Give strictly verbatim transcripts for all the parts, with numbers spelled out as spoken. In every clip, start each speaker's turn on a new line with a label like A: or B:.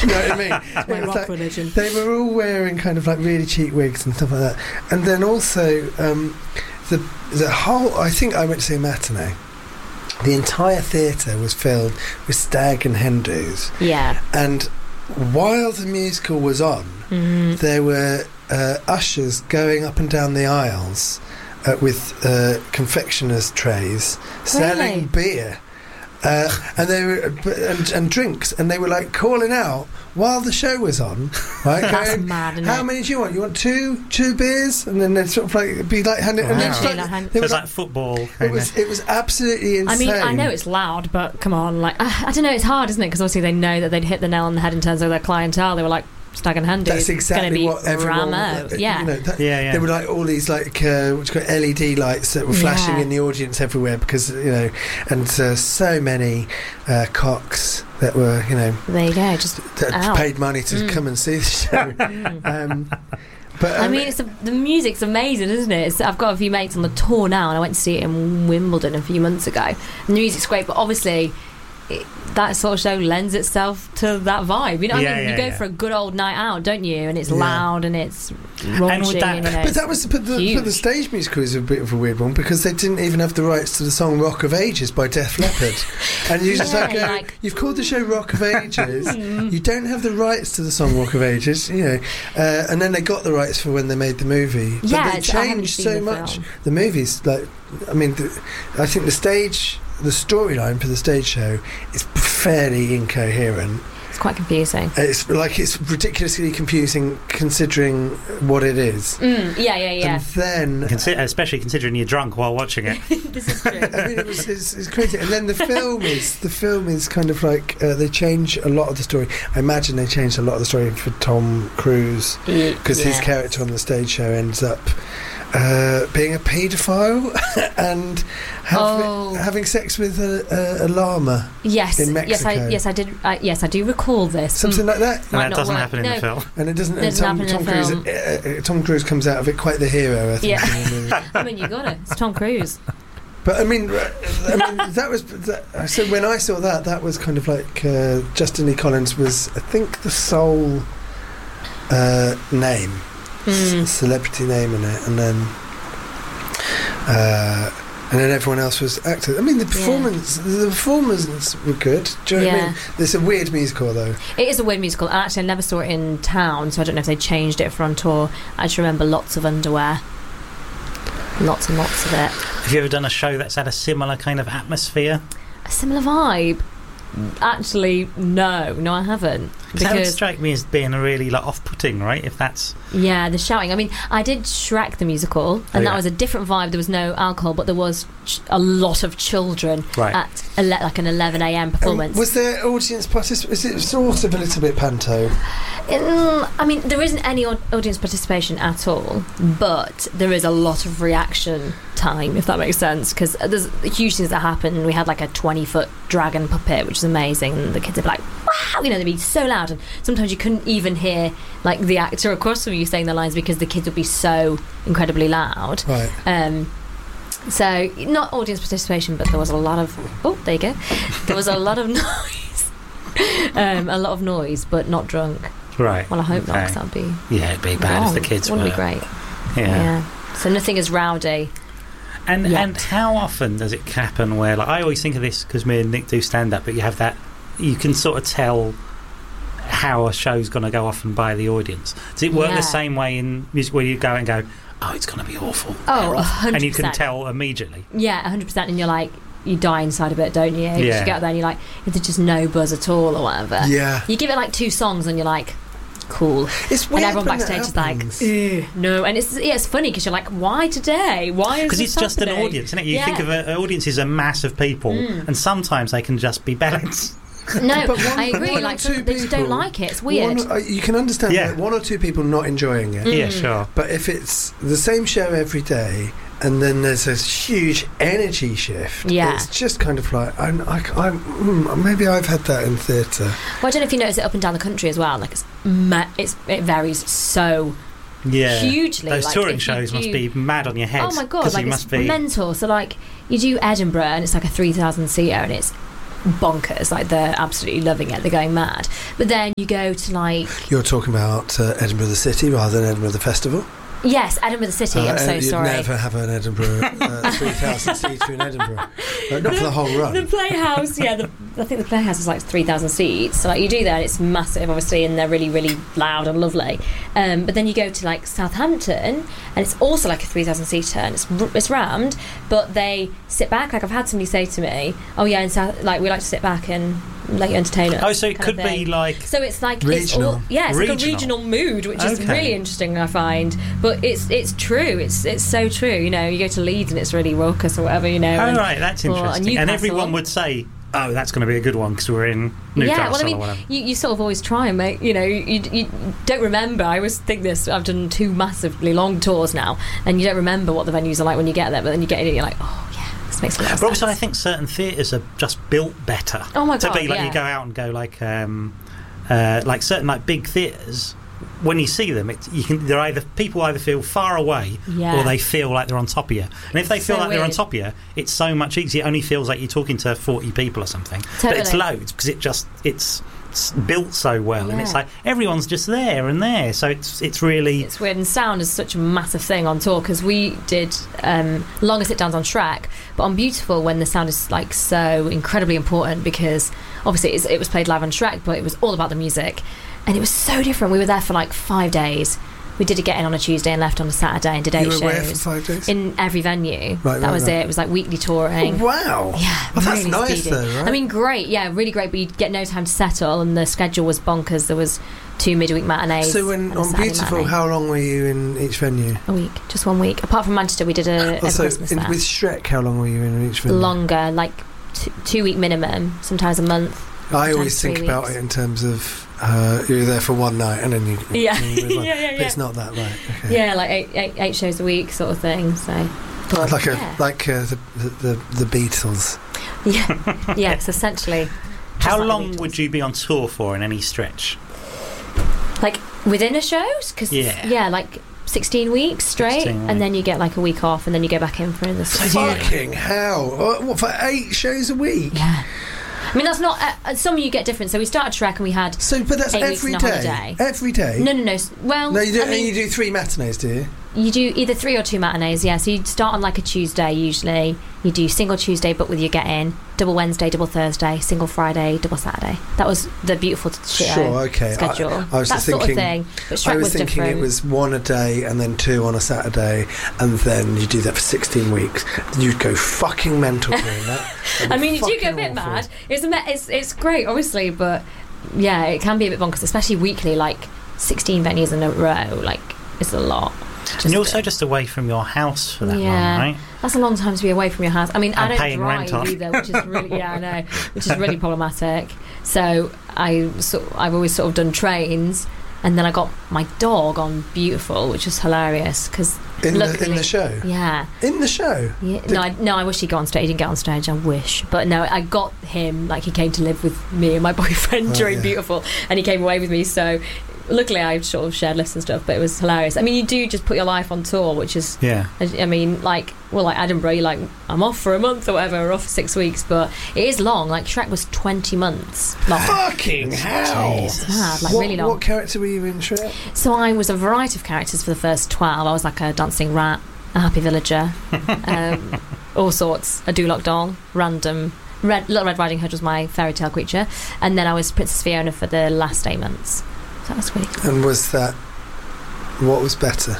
A: you know what I mean?
B: It's my rock
A: like,
B: religion.
A: They were all wearing kind of like really cheap wigs and stuff like that. And then also um, the the whole. I think I went to see a matinee. The entire theatre was filled with stag and hen do's.
B: Yeah.
A: And while the musical was on,
B: mm-hmm.
A: there were uh, ushers going up and down the aisles uh, with uh, confectioners' trays selling
B: Really?
A: beer. Uh, and they were and, and drinks, and they were like calling out while the show was on, right?
B: That's
A: going,
B: mad, isn't
A: how
B: it?
A: many do you want? You want two, two beers, and then they'd sort of like be like handing.
C: Wow.
A: And then just
B: Literally
A: like,
B: like hand-
A: they
C: So
A: were
C: it's
A: like-
C: like football.
A: it
C: Kind
A: was
C: of.
A: it was absolutely insane.
B: I mean, I know it's loud, but come on, like I, I don't know, it's hard, isn't it? Because obviously they know that they'd hit the nail on the head in terms of their clientele. They were like stag and hen do's.
A: That's exactly
B: gonna be
A: what everyone.
B: Ramo.
A: uh,
B: Yeah.
A: You know, that,
C: Yeah, yeah.
A: There were like all these like uh, what's called L E D lights that were flashing
B: Yeah.
A: in the audience everywhere because you know, and uh, so many uh, cocks that were you know
B: There you go. Just
A: that
B: Ow.
A: paid money to
B: Mm.
A: come and see the show. um, but
B: I
A: um,
B: mean, it's a, the music's amazing, isn't it? It's, I've got a few mates on the tour now, and I went to see it in Wimbledon a few months ago. And the music's great, but obviously, it, that sort of show lends itself to that vibe. You know, what
C: Yeah,
B: I mean,
C: yeah,
B: you go
C: yeah.
B: for a good old night out, don't you? And it's
A: Yeah.
B: loud and it's raunchy.
C: And with that-
B: and, you know,
A: But that was but the,
B: huge.
A: but the stage musical is a bit of a weird one because they didn't even have the rights to the song "Rock of Ages" by Def Leppard, and you just
B: Yeah,
A: like, go,
B: like-
A: you've called the show "Rock of Ages," you don't have the rights to the song "Rock of Ages," you know, uh, and then they got the rights for when they made the movie. But
B: Yeah,
A: they
B: it's- I haven't
A: changed
B: seen
A: so
B: the
A: much.
B: film.
A: The movies, like, I mean, the, I think the stage, the storyline for the stage show is fairly incoherent.
B: it's quite confusing.
A: It's like it's ridiculously confusing considering what it is.
B: Mm, yeah, yeah, yeah.
A: And then
C: Consi- especially considering you're drunk while watching it.
B: This is true.
A: I mean, it was it's, it's crazy. And then the film is the film is kind of like uh, they change a lot of the story. I imagine they changed a lot of the story for Tom Cruise because his
B: Yeah.
A: character on the stage show ends up uh, being a paedophile and having,
B: Oh.
A: having sex with a, a, a llama,
B: Yes,
A: in
B: yes, I
A: Mexico.
B: yes I did. I, yes, I do recall this.
A: something
B: Mm.
A: like that.
C: And
B: Might
C: that
B: not
C: doesn't
B: work.
C: happen in
B: No.
C: the film.
A: And it doesn't. And
B: Doesn't
A: Tom,
B: happen in
A: Tom
B: the
A: Cruise.
B: film.
A: Uh, uh, Tom Cruise comes out of it quite the hero. I think.
B: Yeah.
A: in the movie.
B: I mean, you got it. It's Tom Cruise.
A: But I mean, uh, I mean that was. That, so when I saw that, that was kind of like uh, Justin Lee Collins was, I think, the sole uh, name,
B: Mm.
A: c- celebrity name in it, and then uh, and then everyone else was actors. I mean, the performance, the performances were good. Do you know what I
B: Yeah.
A: mean? It's a weird musical, though.
B: It is a weird musical. And actually, I never saw it in town, so I don't know if they changed it for on tour. I just remember lots of underwear, lots and lots of it.
C: Have you ever done a show that's had a similar kind of atmosphere?
B: A similar vibe. Actually, no, no, I haven't.
C: That would
B: Because
C: strike me as being a really like off-putting, right? If that's
B: yeah, the shouting. I mean, I did Shrek the musical, and
C: Oh,
B: that
C: yeah.
B: was a different vibe. There was no alcohol, but there was ch- a lot of children
C: Right.
B: at ele- like an eleven a.m. performance.
A: Um, was there audience participation? Is it sort of a little bit panto?
B: Mm, I mean, there isn't any au- audience participation at all, but there is a lot of reaction time, if that makes sense, because there's huge things that happen. We had like a twenty-foot dragon puppet, which is amazing, and the kids would be like, wow, you know, they'd be so loud, and sometimes you couldn't even hear like the actor across from you saying the lines because the kids would be so incredibly loud.
A: Right.
B: Um, so, not audience participation, but there was a lot of, oh, there you go, there was a lot of noise. um, a lot of noise, but not drunk.
C: right.
B: Well, I hope not,
C: Okay.
B: 'cause that'd be
C: Yeah, it'd be bad
B: wrong.
C: if the kids
B: Wouldn't
C: were.
B: be great.
C: Yeah.
B: Yeah. So nothing is rowdy.
C: And
B: Yet.
C: and how often does it happen where, like, I always think of this because me and Nick do stand up, but you have that, you can sort of tell how a show's going to go off and by the audience. Does it work
B: Yeah.
C: the same way in music where you go and go, oh, it's going to be awful?
B: Oh,
C: They're
B: one
C: off.
B: hundred percent.
C: And you can tell immediately.
B: Yeah, one hundred percent. And you're like, you die inside a bit, don't you? 'Cause
C: Yeah.
B: You get out there and you're like, if there's just no buzz at all or whatever.
A: Yeah.
B: You give it like two songs and you're like, cool.
A: It's
B: And
A: weird
B: everyone
A: when that
B: backstage is like,
A: happens.
B: "Ew, no. And it's yeah, it's funny because you're like, why today? Why is
C: Because
B: this
C: it's just an
B: happening?
C: audience, isn't it? You
B: Yeah.
C: think of a- an audience as a mass of people,
B: Mm.
C: and sometimes they can just be balanced.
B: No,
A: But one-
B: I agree.
A: one or
B: Like,
A: two
B: some, they just don't
A: people-
B: like it. It's weird.
A: One, uh, you can understand
C: Yeah.
A: like, one or two people not enjoying it.
B: Mm.
C: Yeah, sure.
A: But if it's the same show every day and then there's a huge energy shift,
B: Yeah.
A: it's just kind of like, I'm, I, I'm, mm, maybe I've had that in theatre.
B: Well, I don't know if you notice it up and down the country as well. Like it's, ma- it's it varies so
C: Yeah.
B: hugely.
C: Those
B: like,
C: touring
B: if you
C: shows must
B: do-
C: be mad on your head.
B: Oh my god!
C: 'cause
B: Like
C: you
B: it's
C: must be.
B: mental. So like you do Edinburgh and it's like a three thousand seater and it's bonkers. Like they're absolutely loving it. They're going mad. But then you go to like
A: You're talking about uh, Edinburgh the City rather than Edinburgh the Festival?
B: yes, Edinburgh the City.
A: Uh,
B: I'm so
A: you'd
B: sorry.
A: never have an Edinburgh uh, three thousand seater in Edinburgh. Uh, not for the whole run.
B: The Playhouse, yeah, the, I think the Playhouse is like three thousand seats. So like you do that, it's massive, obviously, and they're really, really loud and lovely. Um, but then you go to like Southampton, and it's also like a three thousand seater, and it's r- it's rammed, but they sit back. Like I've had somebody say to me, "Oh yeah, in South, like we like to sit back and let you entertain us."
C: Oh, so it
B: kind
C: could
B: of thing.
C: be like
B: So it's like
A: Regional.
B: It's all, yeah, it's like a
C: Regional.
B: regional mood, which is
C: Okay.
B: really interesting. I find, but it's it's true. It's it's so true. You know, you go to Leeds and it's really raucous or whatever. You know.
C: oh
B: and,
C: right, that's
B: or
C: interesting. And
B: Newcastle.
C: everyone would say, "Oh, that's going to be a good one because we're in Newcastle
B: Yeah, well, I
C: or
B: mean,
C: whatever."
B: you, you sort of always try and make, you know, you, you don't remember. I always think this, I've done two massively long tours now, and you don't remember what the venues are like when you get there, but then you get in and you're like, oh, yeah, this makes a lot of
C: But also, I
B: sense.
C: think certain theatres are just built better.
B: Oh my
C: to
B: God,
C: be like
B: yeah.
C: you go out and go like, um, uh, like certain like big theatres. When you see them, it, you can. They're either people either feel far away
B: Yeah.
C: or they feel like they're on top of you. And if they
B: So
C: feel like they're on
B: weird.
C: top of you, it's so much easier. It only feels like you're talking to forty people or something. But it's
B: Totally.
C: loads because it just it's, it's built so well, and it's
B: Yeah.
C: like everyone's just there and there. So it's it's really
B: It's weird, and sound is such a massive thing on tour because we did um, longer sit downs on Shrek, but on Beautiful, when the sound is like so incredibly important because obviously it's, it was played live on Shrek, but it was all about the music, and it was so different. We were there for like five days. We did a get in on a Tuesday and left on a Saturday and did eight
A: You were
B: shows
A: where for five days?
B: in every venue.
A: Right,
B: that
A: right,
B: was
A: right.
B: it. It was like weekly touring.
A: Oh, wow.
B: Yeah,
A: Well, that's
B: really
A: nice
B: speedy.
A: though, right?
B: I mean, great, yeah, really great. But you'd get no time to settle, and the schedule was bonkers. There was two midweek matinees.
A: So when
B: and a
A: on
B: Saturday
A: Beautiful,
B: matinee.
A: how long were you in each venue?
B: A week, just one week. Apart from Manchester, we did a, a
A: Also,
B: Christmas
A: in,
B: there.
A: with Shrek, how long were you in each venue?
B: Longer, like t- two week minimum, sometimes a month.
A: I always
B: sometimes
A: think
B: three
A: about
B: weeks.
A: it in terms of uh, you're there for one night and then you.
B: Yeah.
A: you move on.
B: Yeah, yeah,
A: But
B: yeah.
A: it's not that, right? Okay.
B: Yeah, like eight, eight, eight shows a week, sort of thing. So, but,
A: Like a
B: yeah.
A: like uh, the, the the Beatles.
B: yeah, yeah, it's essentially. just
C: how
B: like the
C: long
B: Beatles.
C: would you be on tour for in any stretch?
B: Like within a shows? Because
C: Yeah.
B: yeah, like sixteen weeks straight,
C: sixteen weeks.
B: and then you get like a week off, and then you go back in for the
A: Fucking hell! Uh, What for eight shows a week?
B: Yeah. I mean, that's not. Uh, some of you get different. So we started Shrek and we had.
A: So, but that's
B: Eight weeks
A: every
B: and a
A: day.
B: holiday.
A: Every day.
B: No, no, no. s- Well,
A: No, you do.
B: I mean,
A: and you do three matinees, do you?
B: you do either three or two matinees, yeah. So you start on like a Tuesday usually. You do single Tuesday, but with your get in, double Wednesday, double Thursday, single Friday, double Saturday. That was the Beautiful show
A: Sure. Okay.
B: schedule.
A: I, I was
B: that
A: just
B: sort
A: thinking.
B: of thing. But Shrek
A: I was,
B: was,
A: thinking
B: different.
A: it was one a day and then two on a Saturday, and then you do that for sixteen weeks. You'd go fucking mental doing that. That'd
B: I
A: be
B: mean, you do go a
A: fucking
B: bit
A: awful.
B: mad. It's, a, me- it's it's great, obviously, but yeah, it can be a bit bonkers, especially weekly. Like sixteen venues in a row, like it's a lot.
C: And you're also just away from your house for that
B: Yeah.
C: long, right?
B: That's a long time to be away from your house. I mean, I
C: And
B: don't
C: paying rent
B: drive
C: on.
B: either, which is really yeah, I know, which is really problematic. So I sort I've always sort of done trains, and then I got my dog on Beautiful, which was hilarious because
A: in the in
B: luckily-
A: the show.
B: yeah,
A: In the show.
B: yeah.
A: Did-
B: No, I, no, I wish he'd got on stage. He didn't get on stage. I wish, but no, I got him. Like he came to live with me and my boyfriend
A: Oh,
B: during
A: yeah.
B: Beautiful, and he came away with me. So. Luckily, I sort of shared lifts and stuff, but it was hilarious. I mean, you do just put your life on tour, which is
C: Yeah.
B: I I mean, like, well, like Edinburgh, you're like, I'm off for a month or whatever, or off for six weeks, but it is long. Like, Shrek was twenty months long.
A: Fucking hell!
B: It's mad, like,
A: what,
B: really long.
A: what character were you in Shrek?
B: So I was a variety of characters for the first twelve. I was like a dancing rat, a happy villager, um, all sorts, a Duloc doll, random. Red, Little Red Riding Hood was my fairy tale creature, and then I was Princess Fiona for the last eight months. So that was really cool.
A: And was that what was better?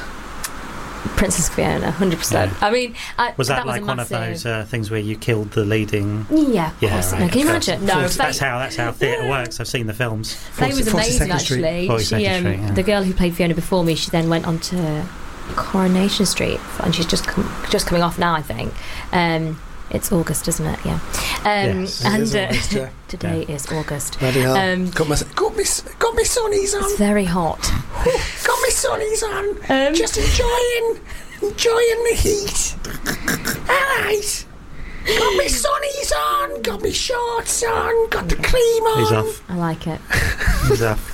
B: Princess Fiona, one hundred percent.
C: Yeah.
B: I mean, I,
C: Was that,
B: was
C: like
B: a
C: one of
B: massive-
C: those uh, things where you killed the leading?
B: Yeah, of
C: Yeah,
B: course.
C: right,
B: No, can you
C: of course.
B: imagine? No,
C: That's
B: Faye-
C: how that's how theatre works. I've seen the films.
B: Faye was
A: forty-
B: amazing,
A: forty-second Street.
B: actually. She,
C: forty-second
B: um,
C: Street, yeah.
B: The girl who played Fiona before me, she then went on to Coronation Street, and she's just com- just coming off now, I think. Um, it's August, isn't it? Yeah. Um,
C: Yes.
A: It
B: and
A: is
B: uh,
A: August, yeah.
B: today is August.
A: Bloody hell.
B: Um,
A: got my got me got me sunnies on.
B: It's very hot.
A: Got me sunnies on.
B: Um,
A: Just enjoying enjoying the heat. Alright. Got me sunnies on. Got me shorts on. Got the cream on.
C: He's off.
B: I like it.
C: He's off.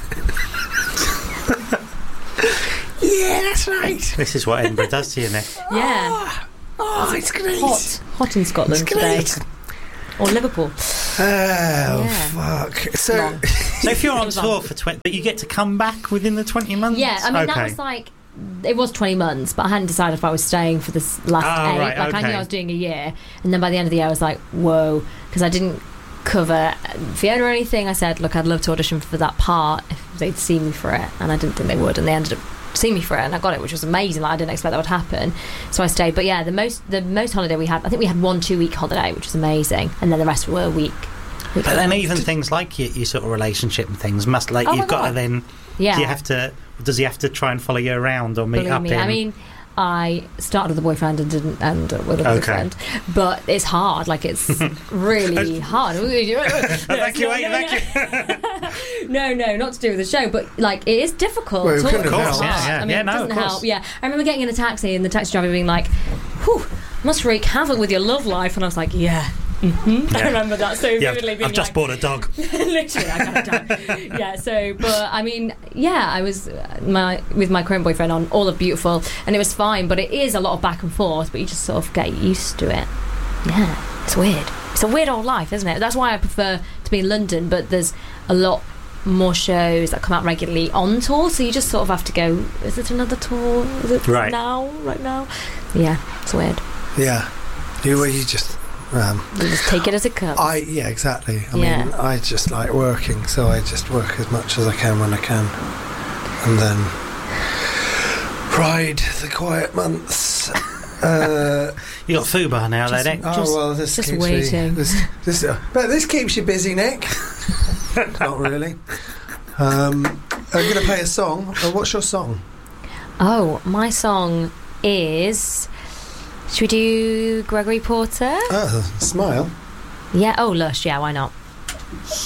A: Yeah, that's right.
C: This is what Edinburgh does to you, Nick.
B: Yeah.
A: Oh, it's great.
B: Hot. Hot in Scotland
A: It's great.
B: today. Or Liverpool.
A: Oh,
B: Yeah.
A: fuck. So,
B: Long.
C: So if you're
B: It
C: on
B: was
C: tour
B: long.
C: for twenty, but you get to come back within the twenty months.
B: Yeah, I mean
C: okay.
B: that was like it was twenty months, but I hadn't decided if I was staying for this last
C: Ah,
B: eight.
C: right,
B: like I
C: okay.
B: knew I was doing a year, and then by the end of the year I was like, whoa, because I didn't cover Fiona or anything. I said, look, I'd love to audition for that part if they'd see me for it, and I didn't think they would, and they ended up seeing me for it, and I got it, which was amazing. Like I didn't expect that would happen, so I stayed. But yeah, the most the most holiday we had, I think we had one two week holiday, which was amazing, and then the rest were a week.
C: But then even things like your, your sort of relationship and things must like
B: Oh my
C: you've got to
B: God.
C: then.
B: Yeah.
C: Do you have to? Does he have to try and follow you around or meet
B: Believe
C: up
B: me,
C: in?
B: I mean, I started with a boyfriend and didn't end with a
C: Okay.
B: boyfriend, but it's hard. Like it's really hard.
C: Evacuate,
B: evacuate. No, no, not to do with the show, but like it is difficult.
A: Well, it
B: It's
A: couldn't
B: all
A: have
B: hard.
A: helped.
C: Yeah, yeah.
B: I mean,
C: Yeah,
B: it
C: no,
B: doesn't
C: of course.
B: help. Yeah, I remember getting in a taxi and the taxi driver being like, "Whew, must wreak havoc with your love life," and I was like, "Yeah." Mm-hmm. I
C: Yeah.
B: remember that so
C: Yeah,
B: vividly. Being
C: I've just
B: like,
C: bought a dog.
B: literally, I got a dog. Yeah. So, but I mean, yeah, I was uh, my with my current boyfriend on All of Beautiful, and it was fine. But it is a lot of back and forth. But you just sort of get used to it. Yeah, it's weird. It's a weird old life, isn't it? That's why I prefer to be in London. But there's a lot more shows that come out regularly on tour, so you just sort of have to go. Is it another tour? Is it
C: Right.
B: now? Right now? Yeah, it's weird.
A: yeah. You, well, you just. Um,
B: You just take it as it comes.
A: I yeah, exactly. I
B: Yeah.
A: mean, I just like working, so I just work as much as I can when I can, and then ride the quiet months. Uh,
C: You got Fubar now,
B: Just-
C: though, don't
A: oh
B: Just-
A: well, this
B: just
A: keeps
B: waiting.
A: Me, this, this, uh, but this keeps you busy, Nick. Not really. Um, I'm going to play a song. Uh, what's your song?
B: Oh, my song is. Should we do Gregory Porter?
A: Oh, Smile.
B: Yeah. Oh, Lush. Yeah. Why not?